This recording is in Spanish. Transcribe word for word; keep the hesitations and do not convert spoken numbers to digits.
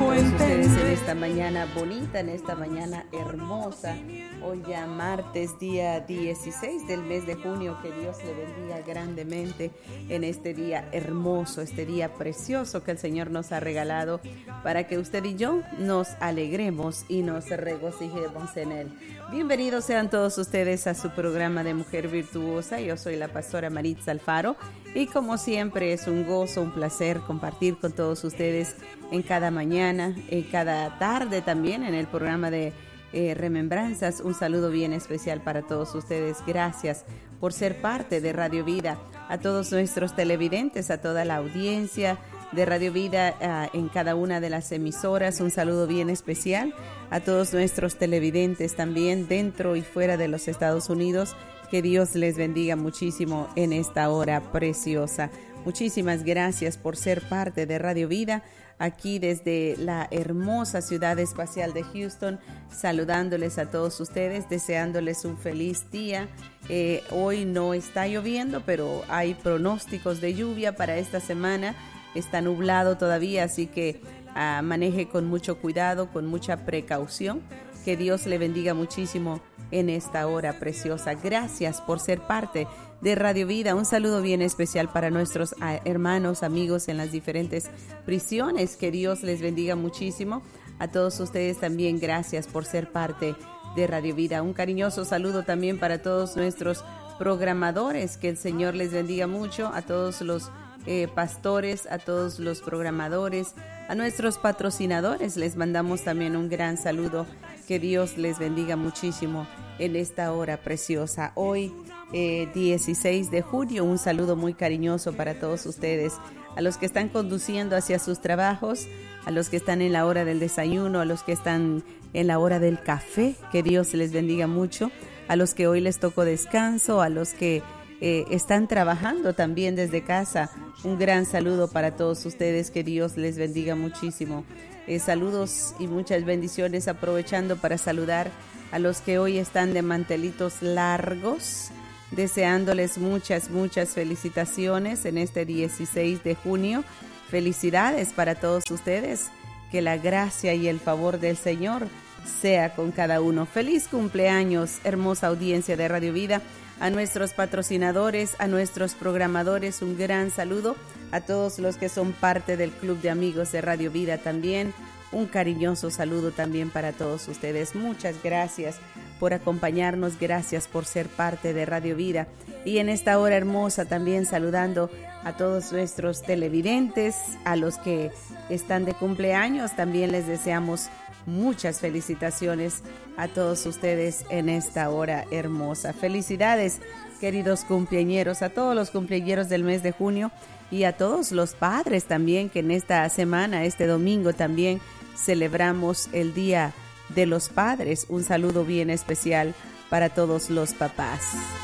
todos ustedes en esta mañana bonita, en esta mañana hermosa. Hoy ya martes, día dieciséis del mes de junio. Que Dios le bendiga grandemente en este día hermoso, este día precioso que el Señor nos ha regalado para que usted y yo nos alegremos y nos regocijemos en Él. Bienvenidos sean todos ustedes a su programa de Mujer Virtuosa. Yo soy la pastora Maritza Alfaro y como siempre es un gozo, un placer compartir con todos ustedes en cada mañana, en cada tarde también en el programa de eh, Remembranzas. Un saludo bien especial para todos ustedes. Gracias por ser parte de Radio Vida, a todos nuestros televidentes, a toda la audiencia de Radio Vida uh, en cada una de las emisoras. Un saludo bien especial a todos nuestros televidentes también dentro y fuera de los Estados Unidos. Que Dios les bendiga muchísimo en esta hora preciosa. Muchísimas gracias por ser parte de Radio Vida, aquí desde la hermosa ciudad espacial de Houston, saludándoles a todos ustedes, deseándoles un feliz día. Eh, hoy no está lloviendo, pero hay pronósticos de lluvia para esta semana. Está nublado todavía, así que uh, maneje con mucho cuidado, con mucha precaución. Que Dios le bendiga muchísimo en esta hora preciosa. Gracias por ser parte de Radio Vida. Un saludo bien especial para nuestros hermanos, amigos en las diferentes prisiones. Que Dios les bendiga muchísimo. A todos ustedes también gracias por ser parte de Radio Vida. Un cariñoso saludo también para todos nuestros programadores. Que el Señor les bendiga mucho. A todos los eh, pastores, a todos los programadores, a nuestros patrocinadores. Les mandamos también un gran saludo. Que Dios les bendiga muchísimo en esta hora preciosa. Hoy, eh, dieciséis de junio, un saludo muy cariñoso para todos ustedes, a los que están conduciendo hacia sus trabajos, a los que están en la hora del desayuno, a los que están en la hora del café. Que Dios les bendiga mucho. A los que hoy les tocó descanso, a los que eh, están trabajando también desde casa. Un gran saludo para todos ustedes. Que Dios les bendiga muchísimo. Eh, saludos y muchas bendiciones, aprovechando para saludar a los que hoy están de mantelitos largos, deseándoles muchas, muchas felicitaciones en este dieciséis de junio. Felicidades para todos ustedes, que la gracia y el favor del Señor sea con cada uno. Feliz cumpleaños, hermosa audiencia de Radio Vida, a nuestros patrocinadores, a nuestros programadores, un gran saludo. A todos los que son parte del Club de Amigos de Radio Vida también, un cariñoso saludo también para todos ustedes. Muchas gracias por acompañarnos, gracias por ser parte de Radio Vida. Y en esta hora hermosa también saludando a todos nuestros televidentes, a los que están de cumpleaños, también les deseamos muchas felicitaciones a todos ustedes en esta hora hermosa. Felicidades, queridos cumpleañeros, a todos los cumpleañeros del mes de junio y a todos los padres también, que en esta semana, este domingo también celebramos el Día de los Padres. Un saludo bien especial para todos los papás.